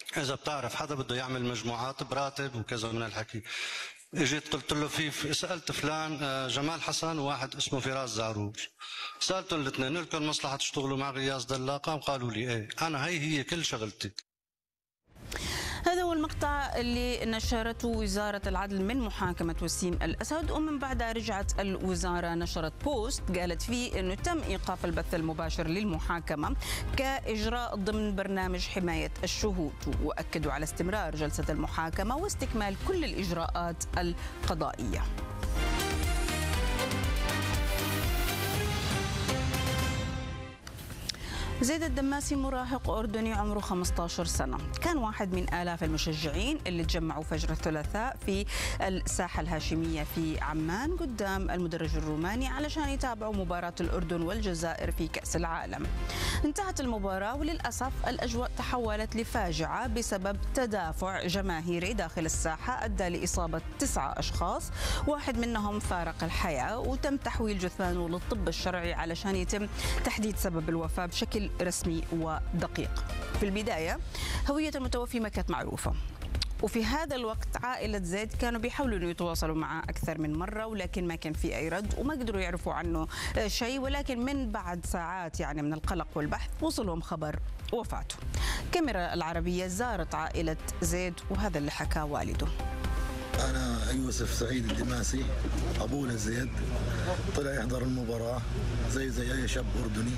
اذا بتعرف حدا بده يعمل مجموعات براتب وكذا من الحكي. اجيت قلت له سالت فلان جمال حسن وواحد اسمه فراس زعروش، سالتهم الاثنين لكم مصلحه تشتغلوا مع غياث دلاقه؟ قالوا لي ايه. انا هي كل شغلتي. هذا هو المقطع اللي نشرته وزارة العدل من محاكمة وسيم الأسد، ومن بعدها رجعت الوزارة نشرت بوست قالت فيه أنه تم إيقاف البث المباشر للمحاكمة كإجراء ضمن برنامج حماية الشهود، وأكدوا على استمرار جلسة المحاكمة واستكمال كل الإجراءات القضائية. زيد الدماسي مراهق أردني عمره 15 سنة، كان واحد من آلاف المشجعين اللي تجمعوا فجر الثلاثاء في الساحة الهاشمية في عمان قدام المدرج الروماني علشان يتابعوا مباراة الأردن والجزائر في كأس العالم. انتهت المباراة وللأسف الأجواء تحولت لفاجعة بسبب تدافع جماهيري داخل الساحة أدى لإصابة 9 أشخاص، واحد منهم فارق الحياة، وتم تحويل جثمانه للطب الشرعي علشان يتم تحديد سبب الوفاة بشكل رسمي ودقيق. في البداية هوية المتوفي ما كانت معروفة، وفي هذا الوقت عائلة زيد كانوا بيحاولوا انه يتواصلوا معه أكثر من مرة، ولكن ما كان في أي رد وما قدروا يعرفوا عنه شيء. ولكن من بعد ساعات يعني من القلق والبحث وصلهم خبر وفاته. كاميرا العربية زارت عائلة زيد وهذا اللي حكاه والده. أنا يوسف سعيد الدماسي أبونا زيد، طلع يحضر المباراة زي أي شاب أردني،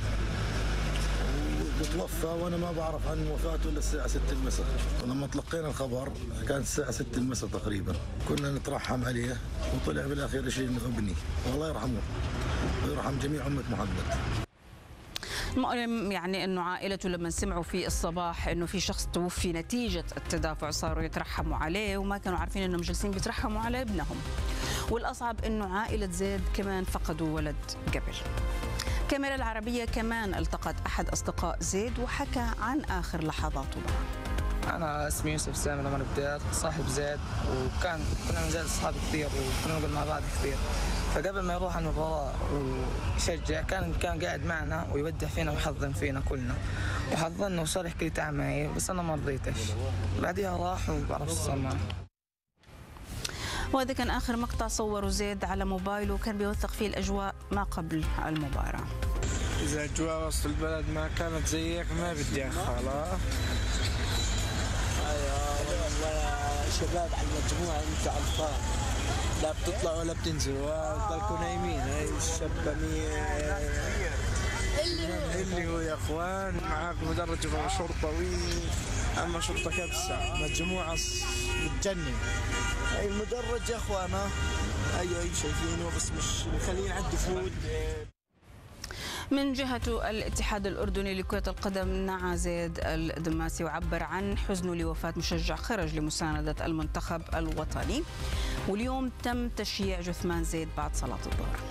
وتوفى وانا ما بعرف عن وفاته الا الساعه 6 المساء. ولما تلقينا الخبر كانت الساعه 6 المساء تقريبا، كنا نترحم عليه وطلع بالاخير شيء انه ابني، والله يرحمه ويرحم جميع امه محمد. المؤلم يعني انه عائلته لما سمعوا في الصباح انه في شخص توفي نتيجه التدافع صاروا يترحموا عليه، وما كانوا عارفين انهم جالسين بيترحموا على ابنهم. والاصعب انه عائله زيد كمان فقدوا ولد قبل. كاميرا العربية كمان التقت أحد أصدقاء زيد وحكى عن آخر لحظاته معه. أنا اسمي يوسف سامي لما بديت صاحب زيد، كنا من زيد أصحاب كثير وكنا نقول مع بعض كثير. فقبل ما يروح المباراة ويشجع كان قاعد معنا ويودع فينا ويحضن فينا كلنا، وحضننا وصار يحكي لي تعال معي، بس أنا ما رضيتش. بعدها راح وبعرف صار معه. وهذا كان آخر مقطع صوره زيد على موبايله وكان بيوثق فيه الأجواء ما قبل المباراة. إذا أجواء وسط البلد ما كانت زيك ما بدي أخالها. والله يا شباب على المجموعة أنتوا عالفاضي، لا بتطلعوا ولا بتنزلوا وتضلكوا نايمين. هاي الشبانية اللي هو يا اخوان معاك مدرج شرطة اما شرطة كبسة مجموعة بتجنن. هاي المدرج يا اخوانا ايوه شايفينه بس مش مخلين عندي فود. من جهته الاتحاد الأردني لكرة القدم نعى زيد الدماسي وعبر عن حزنه لوفاة مشجع خرج لمساندة المنتخب الوطني، واليوم تم تشييع جثمان زيد بعد صلاة الظهر.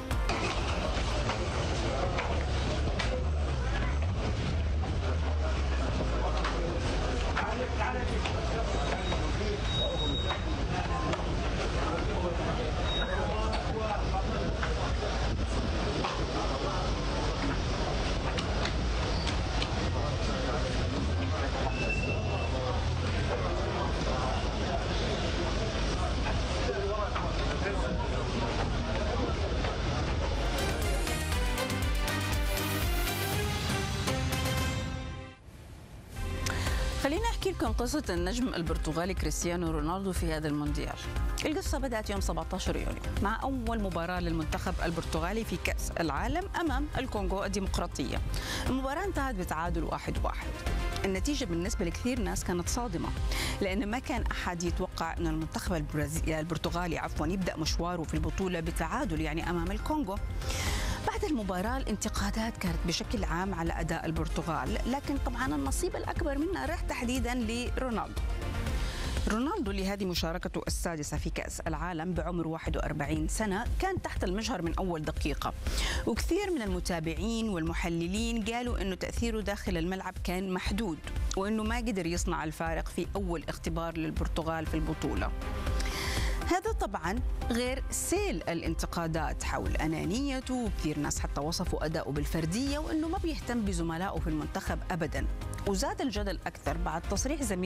خلينا أحكي لكم قصة النجم البرتغالي كريستيانو رونالدو في هذا المونديال. القصة بدأت يوم 17 يونيو مع أول مباراة للمنتخب البرتغالي في كأس العالم أمام الكونغو الديمقراطية. المباراة انتهت بتعادل 1-1. النتيجة بالنسبة لكثير ناس كانت صادمة، لأن ما كان أحد يتوقع أن المنتخب البرتغالي يبدأ مشواره في البطولة بتعادل يعني أمام الكونغو. بعد المباراة الانتقادات كانت بشكل عام على أداء البرتغال، لكن طبعا النصيب الأكبر منها راح تحديدا لرونالدو. رونالدو لهذه مشاركته السادسة في كأس العالم بعمر 41 سنة كان تحت المجهر من أول دقيقة، وكثير من المتابعين والمحللين قالوا أنه تأثيره داخل الملعب كان محدود وأنه ما قدر يصنع الفارق في أول اختبار للبرتغال في البطولة. هذا طبعا غير سيل الانتقادات حول أنانيته، وكثير ناس حتى وصفوا أداؤه بالفردية وأنه ما بيهتم بزملائه في المنتخب أبدا. وزاد الجدل أكثر بعد تصريح زميل